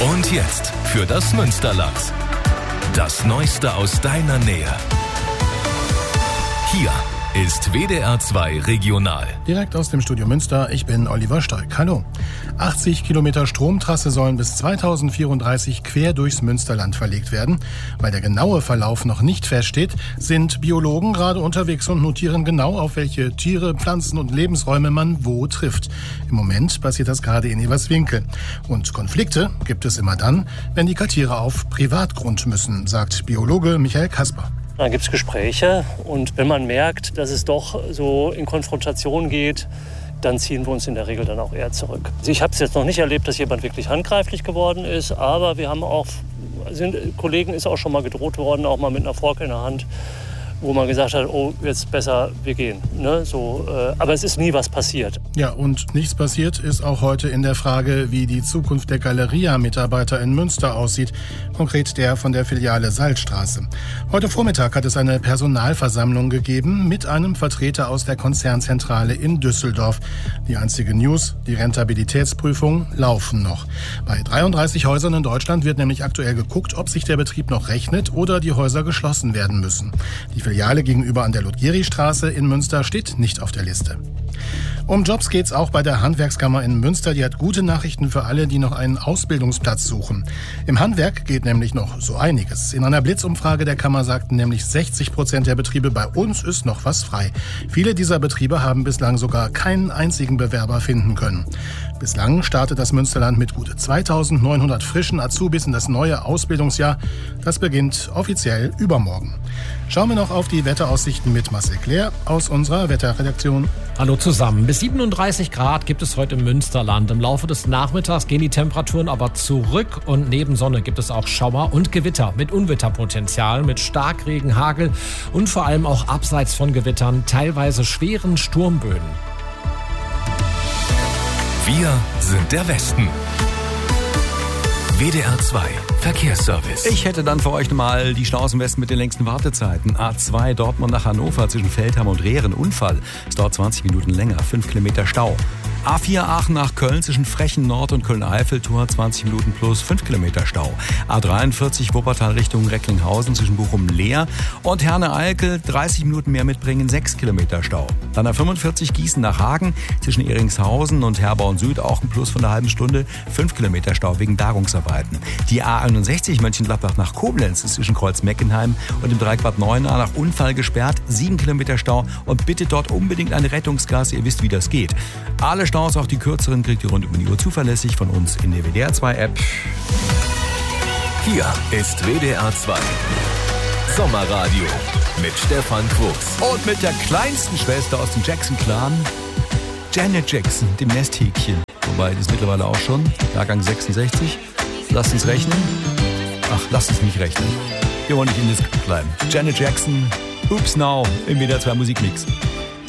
Und jetzt für das Münsterland. Das Neueste aus deiner Nähe. Hier ist WDR 2 Regional. Direkt aus dem Studio Münster, ich bin Oliver Steig. Hallo. 80 Kilometer Stromtrasse sollen bis 2034 quer durchs Münsterland verlegt werden. Weil der genaue Verlauf noch nicht feststeht, sind Biologen gerade unterwegs und notieren genau, auf welche Tiere, Pflanzen und Lebensräume man wo trifft. Im Moment passiert das gerade in Eberswinkel. Und Konflikte gibt es immer dann, wenn die Kartiere auf Privatgrund müssen, sagt Biologe Michael Kasper. Dann gibt es Gespräche und wenn man merkt, dass es doch so in Konfrontation geht, dann ziehen wir uns in der Regel dann auch eher zurück. Ich habe es jetzt noch nicht erlebt, dass jemand wirklich handgreiflich geworden ist, aber wir haben auch, Kollegen ist auch schon mal gedroht worden, auch mal mit einer Fork in der Hand, wo man gesagt hat, oh, jetzt besser, wir gehen. Ne? So, aber es ist nie was passiert. Ja, und nichts passiert ist auch heute in der Frage, wie die Zukunft der Galeria-Mitarbeiter in Münster aussieht. Konkret der von der Filiale Salzstraße. Heute Vormittag hat es eine Personalversammlung gegeben mit einem Vertreter aus der Konzernzentrale in Düsseldorf. Die einzige News, die Rentabilitätsprüfungen laufen noch. Bei 33 Häusern in Deutschland wird nämlich aktuell geguckt, ob sich der Betrieb noch rechnet oder die Häuser geschlossen werden müssen. Die Filiale gegenüber an der Ludgeri-Straße in Münster steht nicht auf der Liste. Um Jobs geht's auch bei der Handwerkskammer in Münster. Die hat gute Nachrichten für alle, die noch einen Ausbildungsplatz suchen. Im Handwerk geht nämlich noch so einiges. In einer Blitzumfrage der Kammer sagten nämlich 60% der Betriebe, bei uns ist noch was frei. Viele dieser Betriebe haben bislang sogar keinen einzigen Bewerber finden können. Bislang startet das Münsterland mit gut 2.900 frischen Azubis in das neue Ausbildungsjahr. Das beginnt offiziell übermorgen. Schauen wir noch auf die Wetteraussichten mit Marcel Claire aus unserer Wetterredaktion. Hallo zusammen. Bis 37 Grad gibt es heute im Münsterland. Im Laufe des Nachmittags gehen die Temperaturen aber zurück und neben Sonne gibt es auch Schauer und Gewitter mit Unwetterpotenzial, mit Starkregen, Hagel und vor allem auch abseits von Gewittern teilweise schweren Sturmböen. Wir sind der Westen. WDR 2 Verkehrsservice. Ich hätte dann für euch mal die Staus im Westen mit den längsten Wartezeiten. A2 Dortmund nach Hannover zwischen Feldham und Rehren. Unfall. Es dauert 20 Minuten länger. 5 Kilometer Stau. A4 Aachen nach Köln zwischen Frechen Nord und Köln-Eifel-Tor 20 Minuten plus 5 Kilometer Stau. A43 Wuppertal Richtung Recklinghausen zwischen Bochum-Leer und Herne-Eickel 30 Minuten mehr mitbringen, 6 Kilometer Stau. Dann A45 Gießen nach Hagen zwischen Eringshausen und Herborn Süd auch ein Plus von einer halben Stunde, 5 Kilometer Stau wegen Bergungsarbeiten. Die A61 Mönchengladbach nach Koblenz ist zwischen Kreuz-Meckenheim und dem Dreieck Bad Neuenahr nach Unfall gesperrt, 7 Kilometer Stau und bitte dort unbedingt eine Rettungsgasse, ihr wisst, wie das geht. Alle Staus, auch die kürzeren, kriegt ihr rund um die Uhr zuverlässig von uns in der WDR 2 App. Hier ist WDR 2 Sommerradio mit Stefan Quuchs. Und mit der kleinsten Schwester aus dem Jackson-Clan, Janet Jackson, dem Nesthäkchen. Wobei, das ist mittlerweile auch schon, Jahrgang 66. Lasst uns rechnen. Ach, lasst uns nicht rechnen. Wir wollen nicht indiskret bleiben. Janet Jackson, Oops Now im WDR 2 Musikmix.